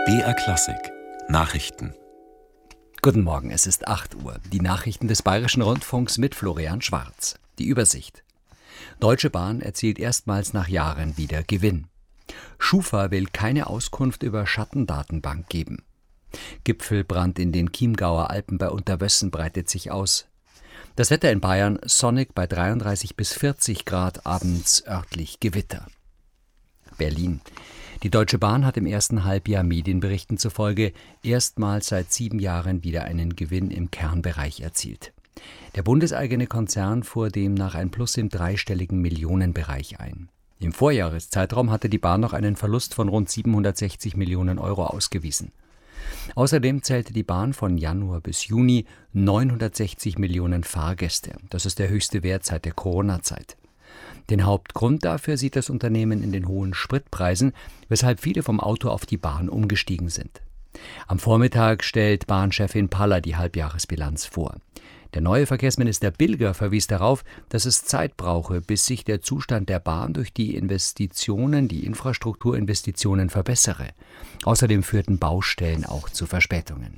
BR Klassik Nachrichten. Guten Morgen, es ist 8 Uhr. Die Nachrichten des Bayerischen Rundfunks mit Florian Schwarz. Die Übersicht. Deutsche Bahn erzielt erstmals nach Jahren wieder Gewinn. Schufa will keine Auskunft über Schattendatenbank geben. Gipfelbrand in den Chiemgauer Alpen bei Unterwössen breitet sich aus. Das Wetter in Bayern sonnig bei 33 bis 40 Grad, abends örtlich Gewitter. Berlin. Die Deutsche Bahn hat im ersten Halbjahr Medienberichten zufolge erstmals seit 7 Jahren wieder einen Gewinn im Kernbereich erzielt. Der bundeseigene Konzern fuhr demnach ein Plus im dreistelligen Millionenbereich ein. Im Vorjahreszeitraum hatte die Bahn noch einen Verlust von rund 760 Millionen Euro ausgewiesen. Außerdem zählte die Bahn von Januar bis Juni 960 Millionen Fahrgäste. Das ist der höchste Wert seit der Corona-Zeit. Den Hauptgrund dafür sieht das Unternehmen in den hohen Spritpreisen, weshalb viele vom Auto auf die Bahn umgestiegen sind. Am Vormittag stellt Bahnchefin Paller die Halbjahresbilanz vor. Der neue Verkehrsminister Bilger verwies darauf, dass es Zeit brauche, bis sich der Zustand der Bahn durch die Infrastrukturinvestitionen verbessere. Außerdem führten Baustellen auch zu Verspätungen.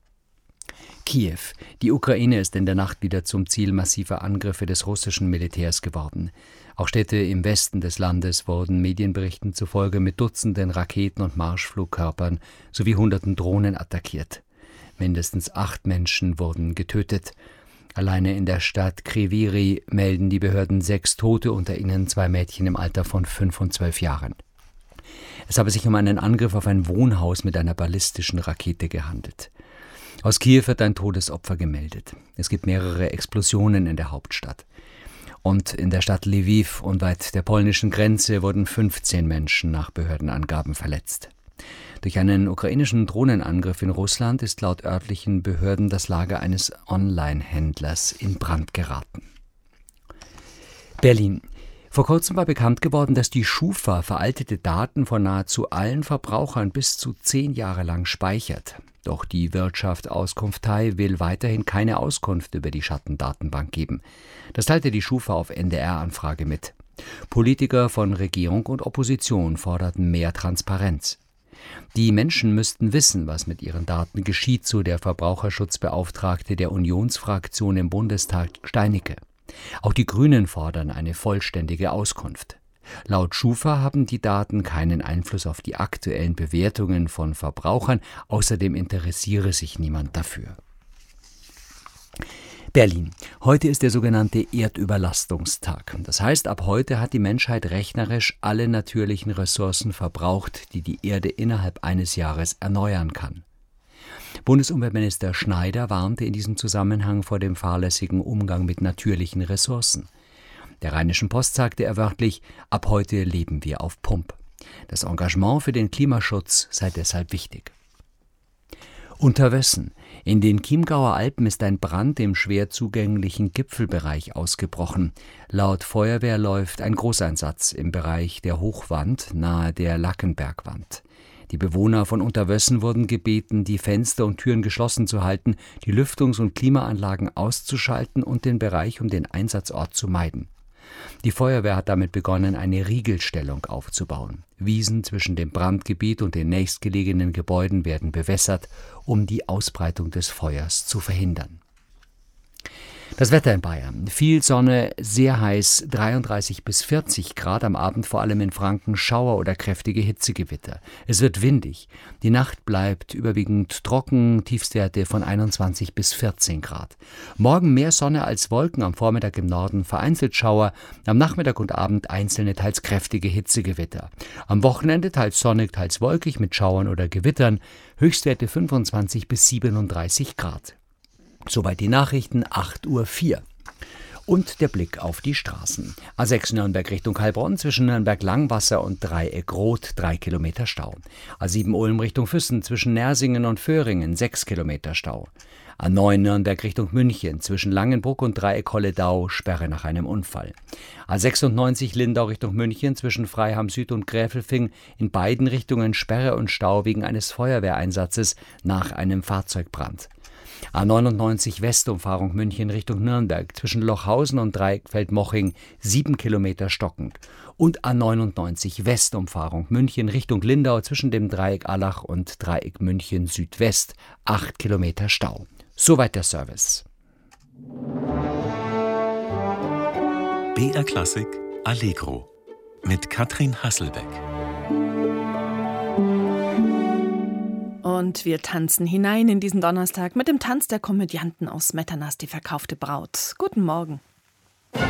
Kiew. Die Ukraine ist in der Nacht wieder zum Ziel massiver Angriffe des russischen Militärs geworden. Auch Städte im Westen des Landes wurden Medienberichten zufolge mit Dutzenden Raketen und Marschflugkörpern sowie Hunderten Drohnen attackiert. Mindestens 8 Menschen wurden getötet. Alleine in der Stadt Kryvyi melden die Behörden 6 Tote, unter ihnen 2 Mädchen im Alter von 5 und 12 Jahren. Es habe sich um einen Angriff auf ein Wohnhaus mit einer ballistischen Rakete gehandelt. Aus Kiew wird ein Todesopfer gemeldet. Es gibt mehrere Explosionen in der Hauptstadt. Und in der Stadt Lviv unweit der polnischen Grenze wurden 15 Menschen nach Behördenangaben verletzt. Durch einen ukrainischen Drohnenangriff in Russland ist laut örtlichen Behörden das Lager eines Online-Händlers in Brand geraten. Berlin. Vor kurzem war bekannt geworden, dass die Schufa veraltete Daten von nahezu allen Verbrauchern bis zu 10 Jahre lang speichert. Doch die Wirtschaft Auskunftei will weiterhin keine Auskunft über die Schattendatenbank geben. Das teilte die Schufa auf NDR-Anfrage mit. Politiker von Regierung und Opposition forderten mehr Transparenz. Die Menschen müssten wissen, was mit ihren Daten geschieht, so der Verbraucherschutzbeauftragte der Unionsfraktion im Bundestag Steinicke. Auch die Grünen fordern eine vollständige Auskunft. Laut Schufa haben die Daten keinen Einfluss auf die aktuellen Bewertungen von Verbrauchern, außerdem interessiere sich niemand dafür. Berlin. Heute ist der sogenannte Erdüberlastungstag. Das heißt, ab heute hat die Menschheit rechnerisch alle natürlichen Ressourcen verbraucht, die die Erde innerhalb eines Jahres erneuern kann. Bundesumweltminister Schneider warnte in diesem Zusammenhang vor dem fahrlässigen Umgang mit natürlichen Ressourcen. Der Rheinischen Post sagte er wörtlich: Ab heute leben wir auf Pump. Das Engagement für den Klimaschutz sei deshalb wichtig. Unterwössen. In den Chiemgauer Alpen ist ein Brand im schwer zugänglichen Gipfelbereich ausgebrochen. Laut Feuerwehr läuft ein Großeinsatz im Bereich der Hochwand nahe der Lackenbergwand. Die Bewohner von Unterwössen wurden gebeten, die Fenster und Türen geschlossen zu halten, die Lüftungs- und Klimaanlagen auszuschalten und den Bereich um den Einsatzort zu meiden. Die Feuerwehr hat damit begonnen, eine Riegelstellung aufzubauen. Wiesen zwischen dem Brandgebiet und den nächstgelegenen Gebäuden werden bewässert, um die Ausbreitung des Feuers zu verhindern. Das Wetter in Bayern. Viel Sonne, sehr heiß, 33 bis 40 Grad, am Abend vor allem in Franken Schauer oder kräftige Hitzegewitter. Es wird windig. Die Nacht bleibt überwiegend trocken, Tiefstwerte von 21 bis 14 Grad. Morgen mehr Sonne als Wolken, am Vormittag im Norden vereinzelt Schauer, am Nachmittag und Abend einzelne teils kräftige Hitzegewitter. Am Wochenende teils sonnig, teils wolkig mit Schauern oder Gewittern, Höchstwerte 25 bis 37 Grad. Soweit die Nachrichten, 8:04 Uhr. Und der Blick auf die Straßen. A6 Nürnberg Richtung Heilbronn, zwischen Nürnberg-Langwasser und Dreieck-Rot 3 Kilometer Stau. A7 Ulm Richtung Füssen, zwischen Nersingen und Föhringen 6 Kilometer Stau. A9 Nürnberg Richtung München, zwischen Langenbruck und Dreieck-Holledau, Sperre nach einem Unfall. A96 Lindau Richtung München, zwischen Freiham Süd und Gräfelfing, in beiden Richtungen Sperre und Stau wegen eines Feuerwehreinsatzes nach einem Fahrzeugbrand. A99 Westumfahrung München Richtung Nürnberg, zwischen Lochhausen und Dreieckfeld-Moching 7 Kilometer stockend. Und A99 Westumfahrung München Richtung Lindau zwischen dem Dreieck Allach und Dreieck München Südwest. 8 Kilometer Stau. Soweit der Service. BR Klassik Allegro mit Katrin Hasselbeck. Und wir tanzen hinein in diesen Donnerstag mit dem Tanz der Komödianten aus Smetana, die verkaufte Braut. Guten Morgen.